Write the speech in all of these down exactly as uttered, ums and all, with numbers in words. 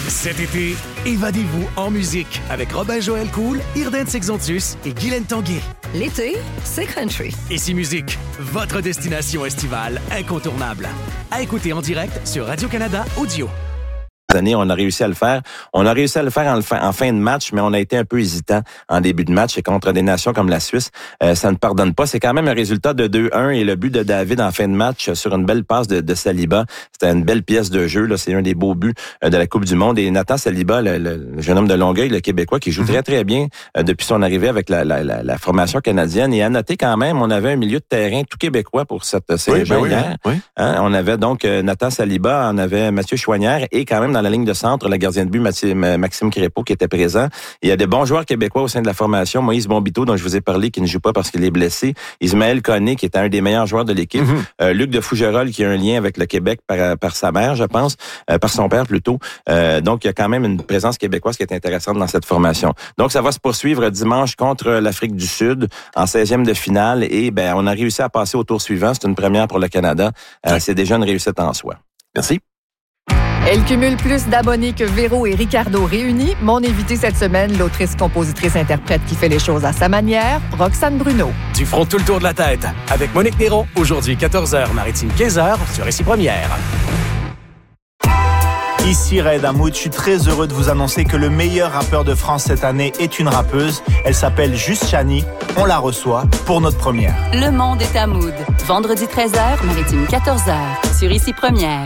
Cet été, évadez-vous en musique avec Robin-Joël Cool, Irden Sexontus et Guylaine Tanguay. L'été, c'est country. Ici Musique, votre destination estivale incontournable. À écouter en direct sur Radio-Canada Audio. Années, on a réussi à le faire. On a réussi à le faire en, fin, en fin de match, mais on a été un peu hésitant en début de match. Et contre des nations comme la Suisse, euh, ça ne pardonne pas. C'est quand même un résultat de deux un et le but de David en fin de match sur une belle passe de, de Saliba. C'était une belle pièce de jeu. Là, c'est un des beaux buts euh, de la Coupe du Monde. Et Nathan Saliba, le, le, le jeune homme de Longueuil, le Québécois, qui joue très, très bien euh, depuis son arrivée avec la, la, la, la formation canadienne. Et à noter quand même, on avait un milieu de terrain tout québécois pour cette série oui, ben hier. Oui, oui. Hein, on avait donc euh, Nathan Saliba, on avait Mathieu Chouanière et quand même dans la ligne de centre, la gardien de but Mathieu, Maxime Crépeau qui était présent. Il y a des bons joueurs québécois au sein de la formation. Moïse Bombito, dont je vous ai parlé, qui ne joue pas parce qu'il est blessé. Ismaël Koné, qui est un des meilleurs joueurs de l'équipe. Mm-hmm. Euh, Luc de Fougerolles, qui a un lien avec le Québec par, par sa mère, je pense, euh, par son père plutôt. Euh, donc, il y a quand même une présence québécoise qui est intéressante dans cette formation. Donc, ça va se poursuivre dimanche contre l'Afrique du Sud en seizième de finale. Et ben, on a réussi à passer au tour suivant. C'est une première pour le Canada. Euh, c'est déjà une réussite en soi. Merci. Elle cumule plus d'abonnés que Véro et Ricardo réunis. Mon invité cette semaine, l'autrice, compositrice, interprète qui fait les choses à sa manière, Roxane Bruno. Du front tout le tour de la tête avec Monique Néron, aujourd'hui quatorze heures, Maritime quinze heures sur Ici Première. Ici Red Hamoud, je suis très heureux de vous annoncer que le meilleur rappeur de France cette année est une rappeuse. Elle s'appelle Juste Chani. On la reçoit pour notre première. Le monde est à Mood. Vendredi treize heures, Maritime quatorze heures sur Ici Première.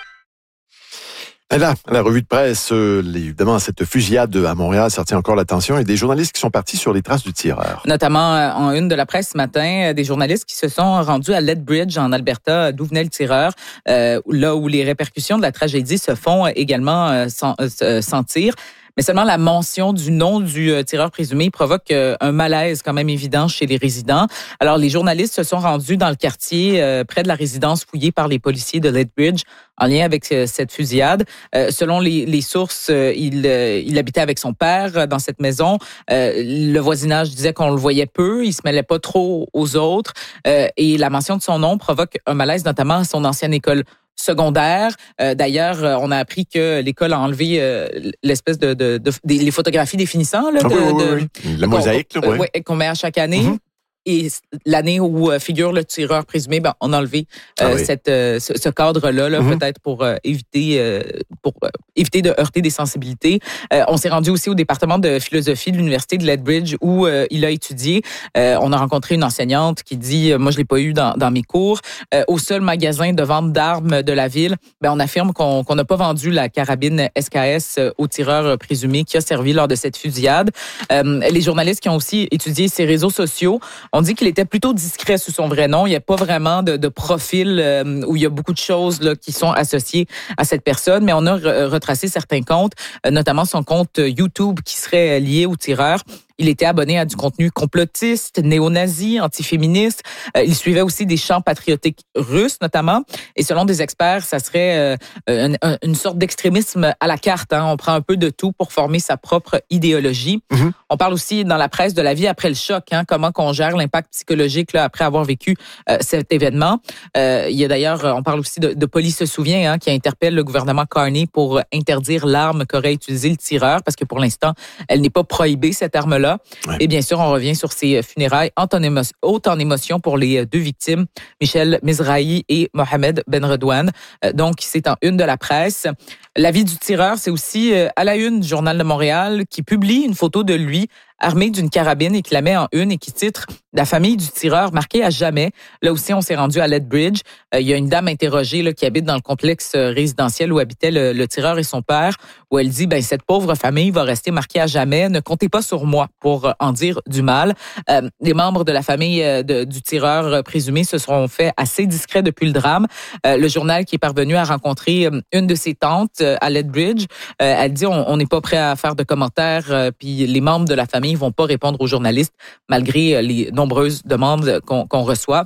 Et là, la revue de presse, euh, évidemment, cette fusillade à Montréal ça retient encore l'attention et des journalistes qui sont partis sur les traces du tireur. Notamment euh, en une de la presse ce matin, euh, des journalistes qui se sont rendus à Lethbridge en Alberta, d'où venait le tireur, euh, là où les répercussions de la tragédie se font également euh, sen- euh, sentir. Mais seulement la mention du nom du euh, tireur présumé provoque euh, un malaise quand même évident chez les résidents. Alors, les journalistes se sont rendus dans le quartier euh, près de la résidence fouillée par les policiers de Lethbridge en lien avec euh, cette fusillade. Euh, selon les, les sources, euh, il, euh, il habitait avec son père dans cette maison. Euh, le voisinage disait qu'on le voyait peu, il se mêlait pas trop aux autres. Euh, et la mention de son nom provoque un malaise, notamment à son ancienne école secondaire. Euh, d'ailleurs, on a appris que l'école a enlevé euh, l'espèce de, de, de, de les photographies des finissants là, de, oui, oui, oui. de la mosaïque, là, qu'on, oui. ouais, qu'on met à chaque année. Mm-hmm. Et l'année où figure le tireur présumé, ben on a enlevé euh, ah oui. cette euh, ce, ce cadre-là, là, mm-hmm. peut-être pour euh, éviter euh, pour euh, éviter de heurter des sensibilités. Euh, on s'est rendu aussi au département de philosophie de l'université de Lethbridge où euh, il a étudié. Euh, on a rencontré une enseignante qui dit, euh, moi je l'ai pas eu dans, dans mes cours. Euh, au seul magasin de vente d'armes de la ville, ben on affirme qu'on qu'on n'a pas vendu la carabine S K S au tireur présumé qui a servi lors de cette fusillade. Euh, les journalistes qui ont aussi étudié ses réseaux sociaux. On dit qu'il était plutôt discret sous son vrai nom. Il n'y a pas vraiment de, de profil euh, où il y a beaucoup de choses là, qui sont associées à cette personne, mais on a re- retracé certains comptes, euh, notamment son compte YouTube qui serait lié au tireur. Il était abonné à du contenu complotiste, néo-nazi, antiféministe. Euh, il suivait aussi des chants patriotiques russes, notamment. Et selon des experts, ça serait euh, une, une sorte d'extrémisme à la carte. Hein. On prend un peu de tout pour former sa propre idéologie. Mm-hmm. On parle aussi dans la presse de la vie après le choc, hein, comment qu'on gère l'impact psychologique là, après avoir vécu euh, cet événement. Euh, il y a d'ailleurs, on parle aussi de, de Police se souvient, hein, qui interpelle le gouvernement Carney pour interdire l'arme qu'aurait utilisée le tireur, parce que pour l'instant, elle n'est pas prohibée, cette arme-là. Ouais. Et bien sûr, on revient sur ces funérailles hautes en, émo- haute en émotion pour les deux victimes, Michel Mizrahi et Mohamed Benredouane. Euh, donc, c'est en une de la presse. La vie du tireur, c'est aussi euh, à la une du Journal de Montréal qui publie une photo de lui armé d'une carabine et qui la met en une et qui titre « La famille du tireur marquée à jamais ». Là aussi, on s'est rendu à Lethbridge. Euh, il y a une dame interrogée là, qui habite dans le complexe résidentiel où habitaient le, le tireur et son père, où elle dit ben, « Cette pauvre famille va rester marquée à jamais. Ne comptez pas sur moi pour en dire du mal. Euh, » Les membres de la famille de, du tireur présumé se sont fait assez discrets depuis le drame. Euh, le journal qui est parvenu à rencontrer une de ses tantes à Lethbridge, euh, elle dit on n'est pas prêt à faire de commentaires, euh, puis les membres de la famille vont pas répondre aux journalistes malgré les nombreuses demandes qu'on, qu'on reçoit.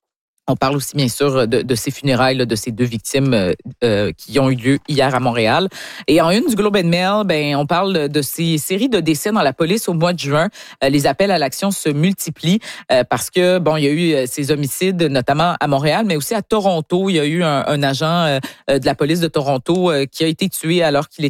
On parle aussi, bien sûr, de, de ces funérailles, là, de ces deux victimes euh, euh, qui ont eu lieu hier à Montréal. Et en une du Globe and Mail, ben, on parle de, de ces séries de décès dans la police au mois de juin. Euh, les appels à l'action se multiplient euh, parce que, bon, il y a eu euh, ces homicides, notamment à Montréal, mais aussi à Toronto. Il y a eu un, un agent euh, de la police de Toronto euh, qui a été tué alors qu'il était